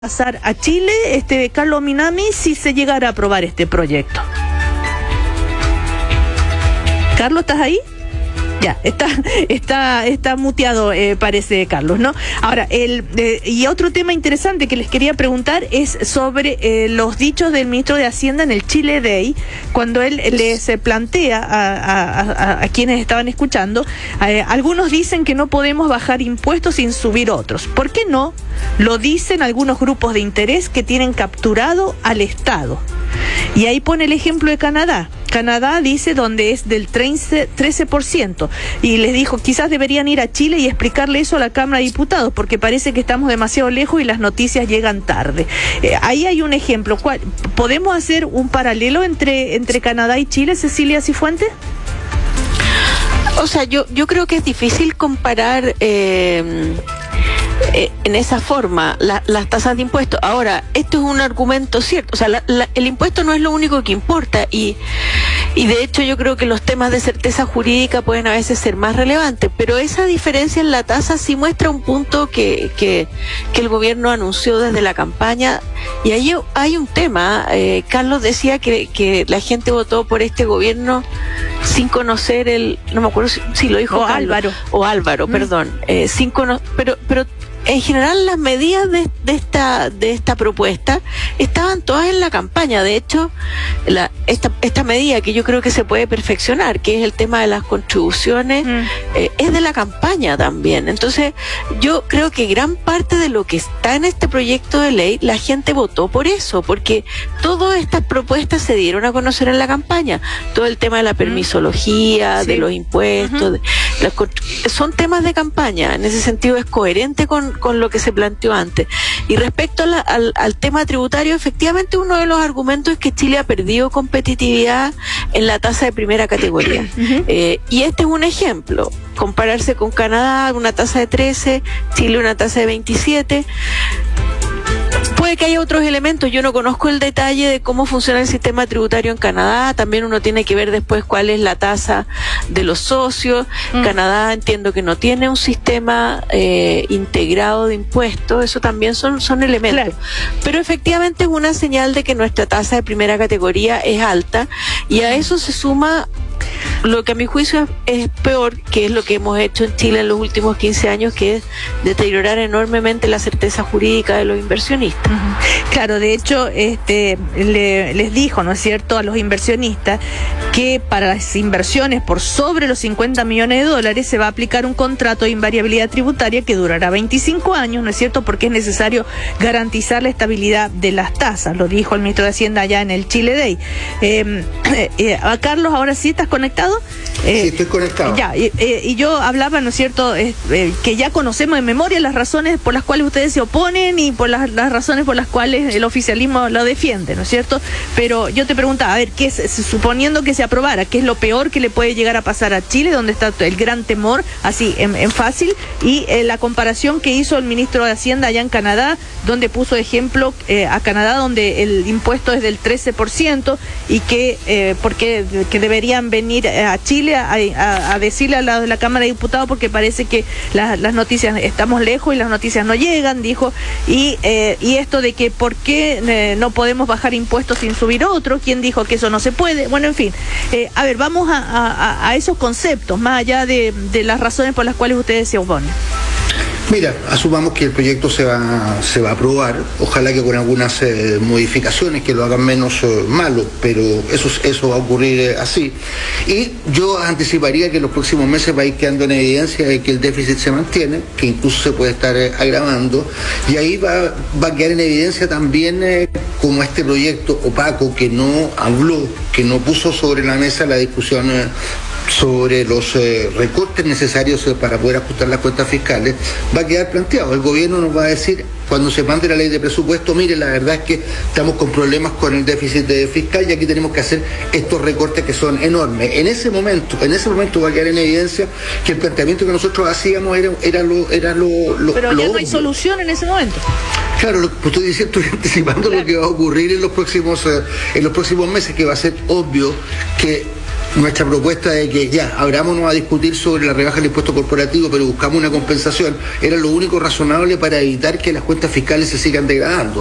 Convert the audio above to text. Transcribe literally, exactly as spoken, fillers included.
pasar a Chile, este Carlos Minami, si se llegara a aprobar este proyecto. Carlos, ¿estás ahí? Ya, está, está, está muteado, eh, parece, Carlos, ¿no? Ahora, el, eh, y otro tema interesante que les quería preguntar es sobre eh, los dichos del ministro de Hacienda en el Chile Day, cuando él les eh, plantea a, a, a, a quienes estaban escuchando, eh, algunos dicen que no podemos bajar impuestos sin subir otros. ¿Por qué no? Lo dicen algunos grupos de interés que tienen capturado al Estado. Y ahí pone el ejemplo de Canadá. Canadá dice donde es del trece por ciento, y les dijo quizás deberían ir a Chile y explicarle eso a la Cámara de Diputados porque parece que estamos demasiado lejos y las noticias llegan tarde. Eh, ahí hay un ejemplo. ¿Cuál? ¿Podemos hacer un paralelo entre, entre Canadá y Chile, Cecilia Cifuentes? O sea, yo, yo creo que es difícil comparar eh, eh, en esa forma la, las tasas de impuestos. Ahora, esto es un argumento cierto. O sea, la, la, el impuesto no es lo único que importa y Y de hecho yo creo que los temas de certeza jurídica pueden a veces ser más relevantes, pero esa diferencia en la tasa sí muestra un punto que, que, que el gobierno anunció desde la campaña, y ahí hay un tema. eh, Carlos decía que, que la gente votó por este gobierno sin conocer el, no me acuerdo si, si lo dijo o Carlos, Álvaro, o Álvaro, mm. perdón, eh, sin cono, pero, pero en general las medidas de, de esta de esta propuesta estaban todas en la campaña. De hecho, la, esta esta medida que yo creo que se puede perfeccionar, que es el tema de las contribuciones, mm. eh, es de la campaña también. Entonces, yo creo que gran parte de lo que está en este proyecto de ley, la gente votó por eso, porque todas estas propuestas se dieron a conocer en la campaña. Todo el tema de la permisología, mm. sí. de los impuestos, uh-huh. de, la, son temas de campaña. En ese sentido es coherente con con lo que se planteó antes. Y respecto a la, al, al tema tributario, efectivamente uno de los argumentos es que Chile ha perdido competitividad en la tasa de primera categoría. Uh-huh. eh, y este es un ejemplo. Compararse con Canadá, una tasa de trece, Chile una tasa de veintisiete. Puede que haya otros elementos, yo no conozco el detalle de cómo funciona el sistema tributario en Canadá, también uno tiene que ver después cuál es la tasa de los socios. Mm. Canadá entiendo que no tiene un sistema eh, integrado de impuestos, eso también son, son elementos. Claro. Pero efectivamente es una señal de que nuestra tasa de primera categoría es alta, y a eso se suma lo que a mi juicio es peor, que es lo que hemos hecho en Chile en los últimos quince años, que es deteriorar enormemente la certeza jurídica de los inversionistas. Uh-huh. Claro, de hecho, este le, les dijo, ¿no es cierto?, a los inversionistas que para las inversiones por sobre los cincuenta millones de dólares se va a aplicar un contrato de invariabilidad tributaria que durará veinticinco años, ¿no es cierto?, porque es necesario garantizar la estabilidad de las tasas, lo dijo el ministro de Hacienda allá en el Chile Day. Eh, eh, a Carlos, ahora sí estás conectado. Eh, sí, estoy conectado. Ya, y, eh, y yo hablaba, ¿no es cierto?, eh, eh, que ya conocemos de memoria las razones por las cuales ustedes se oponen y por las, las razones por las cuales el oficialismo lo defiende, ¿no es cierto? Pero yo te preguntaba, a ver, ¿qué es, suponiendo que se aprobara, qué es lo peor que le puede llegar a pasar a Chile, donde está el gran temor, así, en, en fácil, y eh, la comparación que hizo el ministro de Hacienda allá en Canadá, donde puso ejemplo eh, a Canadá, donde el impuesto es del trece por ciento y que, eh, porque que deberían venir a Chile a, a, a decirle a la, la Cámara de Diputados porque parece que la, las noticias, estamos lejos y las noticias no llegan, dijo, y eh, y esto de que por qué eh, no podemos bajar impuestos sin subir otros, ¿quién dijo que eso no se puede? Bueno, en fin, eh, a ver, vamos a, a, a esos conceptos, más allá de, de las razones por las cuales ustedes se oponen. Mira, asumamos que el proyecto se va, se va a aprobar, ojalá que con algunas eh, modificaciones que lo hagan menos eh, malo, pero eso, eso va a ocurrir eh, así. Y yo anticiparía que en los próximos meses va a ir quedando en evidencia de que el déficit se mantiene, que incluso se puede estar eh, agravando, y ahí va, va a quedar en evidencia también eh, como este proyecto opaco que no habló, que no puso sobre la mesa la discusión eh, sobre los eh, recortes necesarios eh, para poder ajustar las cuentas fiscales, va a quedar planteado. El gobierno nos va a decir, cuando se mande la ley de presupuesto, mire, la verdad es que estamos con problemas con el déficit fiscal y aquí tenemos que hacer estos recortes que son enormes. En ese momento, en ese momento va a quedar en evidencia que el planteamiento que nosotros hacíamos era, era lo, era lo, lo Pero lo ya obvio. No hay solución en ese momento. Claro, lo que estoy diciendo, estoy anticipando claro. lo que va a ocurrir en los próximos, eh, en los próximos meses, que va a ser obvio que nuestra propuesta de que ya, abrámonos a discutir sobre la rebaja del impuesto corporativo, pero buscamos una compensación, era lo único razonable para evitar que las cuentas fiscales se sigan degradando.